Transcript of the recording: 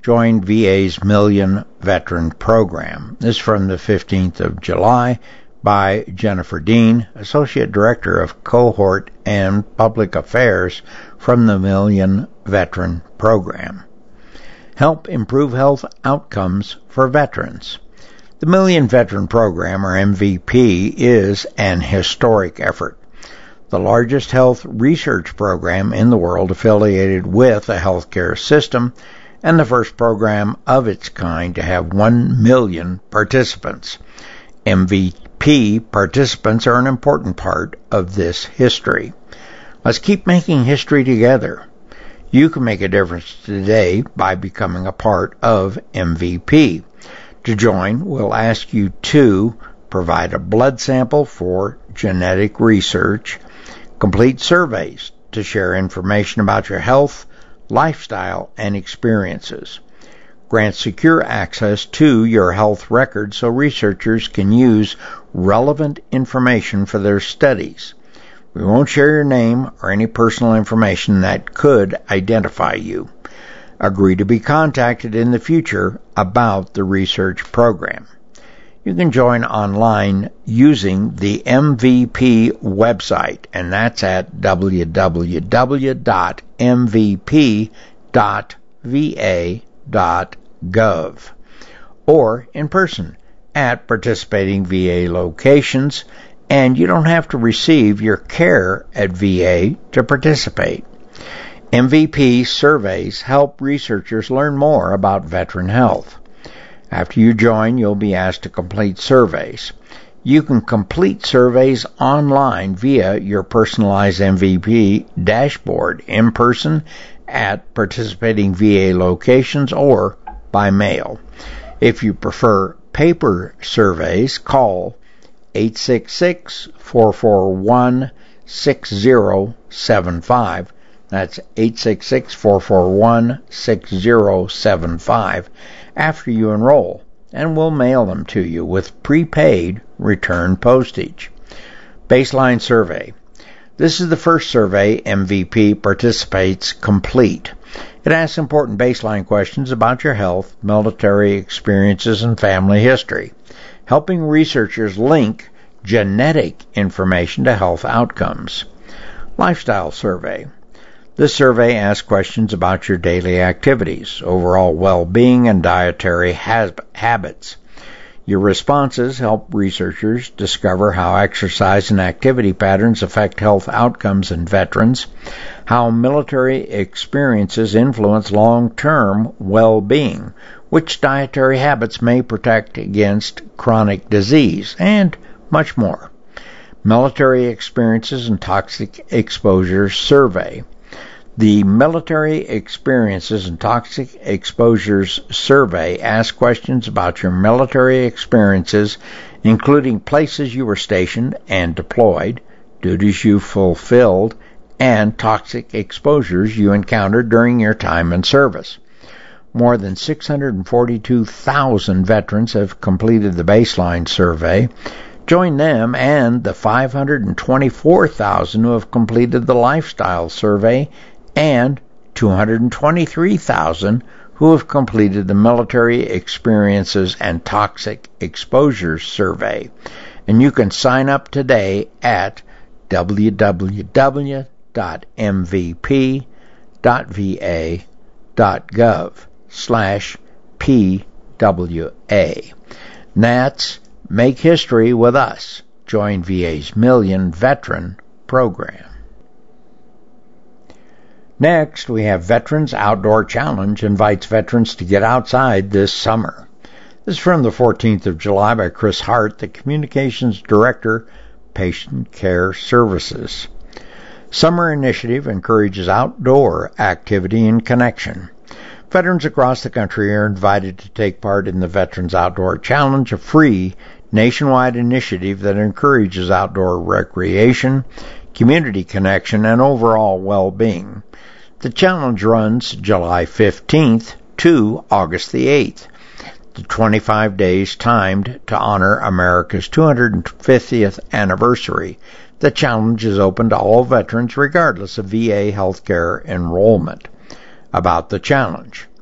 join VA's Million Veteran Program. This is from the 15th of July by Jennifer Dean, Associate Director of Cohort and Public Affairs from the Million Veteran Program. Help improve health outcomes for veterans. The Million Veteran Program, or MVP, is an historic effort. The largest health research program in the world affiliated with a healthcare system, and the first program of its kind to have 1 million participants. MVP participants are an important part of this history. Let's keep making history together. You can make a difference today by becoming a part of MVP. To join, we'll ask you to provide a blood sample for genetic research, complete surveys to share information about your health, lifestyle, and experiences. Grant secure access to your health records so researchers can use relevant information for their studies. We won't share your name or any personal information that could identify you. Agree to be contacted in the future about the research program. You can join online using the MVP website, and that's at www.mvp.va.gov, or in person at participating VA locations, and you don't have to receive your care at VA to participate. MVP surveys help researchers learn more about veteran health. After you join, you'll be asked to complete surveys. You can complete surveys online via your personalized MVP dashboard, in person at participating VA locations, or by mail. If you prefer paper surveys, call 866-441-6075. That's 866-441-6075 after you enroll, and we'll mail them to you with prepaid return postage. Baseline survey. This is the first survey MVP participates complete. It asks important baseline questions about your health, military experiences, and family history, helping researchers link genetic information to health outcomes. Lifestyle survey. This survey asks questions about your daily activities, overall well-being, and dietary habits. Your responses help researchers discover how exercise and activity patterns affect health outcomes in veterans, how military experiences influence long-term well-being, which dietary habits may protect against chronic disease, and much more. Military experiences and toxic exposure survey. The Military Experiences and Toxic Exposures Survey asks questions about your military experiences, including places you were stationed and deployed, duties you fulfilled, and toxic exposures you encountered during your time in service. More than 642,000 veterans have completed the baseline survey. Join them and the 524,000 who have completed the lifestyle survey, and 223,000 who have completed the Military Experiences and Toxic Exposures Survey. And you can sign up today at www.mvp.va.gov/PWA. That's Make History with Us. Join VA's Million Veteran Program. Next, we have Veterans Outdoor Challenge invites veterans to get outside this summer. This is from the 14th of July by Chris Hart, the Communications Director, Patient Care Services. Summer Initiative encourages outdoor activity and connection. Veterans across the country are invited to take part in the Veterans Outdoor Challenge, a free nationwide initiative that encourages outdoor recreation, community connection, and overall well-being. The challenge runs July 15th to August the 8th. The 25 days timed to honor America's 250th anniversary. The challenge is open to all veterans regardless of VA healthcare enrollment. About the challenge.